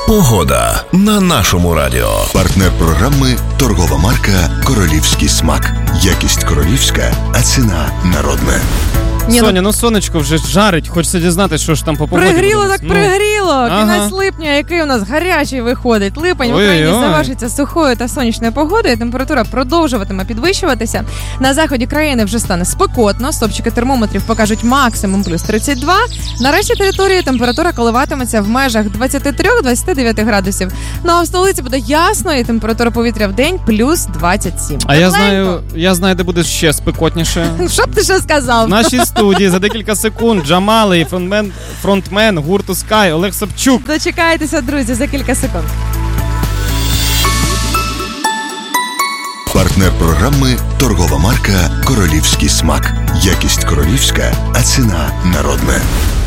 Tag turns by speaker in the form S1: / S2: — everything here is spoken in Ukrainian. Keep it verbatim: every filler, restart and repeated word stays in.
S1: Погода на нашому радіо.
S2: Партнер програми торгова марка «Королівський смак». Якість королівська, а ціна народна.
S3: Ні, Соня, ну сонечко вже жарить, хочеться дізнатися, що ж там по погоді.
S4: Пригріло так
S3: ну.
S4: пригріло.
S3: Ага.
S4: Кінець липня, який у нас гарячий виходить. Липень в
S3: Ой-ой.
S4: Україні завершиться сухою та сонячною погодою. Температура продовжуватиме підвищуватися. На заході країни вже стане спекотно. Стопчики термометрів покажуть максимум плюс тридцять два. На решті території температура коливатиметься в межах двадцять три - двадцять дев'ять градусів. Ну а в столиці буде ясно і температура повітря в день плюс двадцять сім.
S3: А я знаю, я знаю, де буде ще спекотніше.
S4: Що б ти ще сказав?
S3: В нашій студії за декілька секунд Джамали і фронтмен, фронтмен гурту Sky Олег Собчук.
S4: Дочекайтеся, друзі, за кілька секунд.
S2: Партнер програми торгова марка «Королівський смак». Якість королівська, а ціна народна.